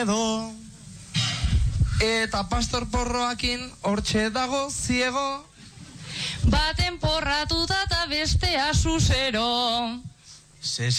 edo. Eta pastor porroakin hortxe dago ziego. Baten porratuta eta bestea susero.